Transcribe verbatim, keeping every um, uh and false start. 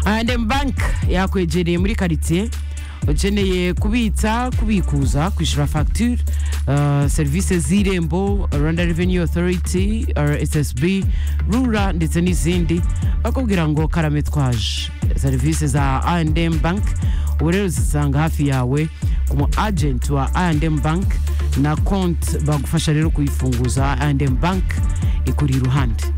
I&M Bank yakwegereye muri quartier ukeneye kubitsa kubikuza kwishura facture uh, services z'irembo Rwanda Revenue Authority R S S B Rura ndetse n'izindi akubwira ngo karametwaje services za I&M Bank urero zisanga hafi yawe como agent wa I&M Bank na compte bagufasha rero kuyifunguza I&M Bank ikuri ruhande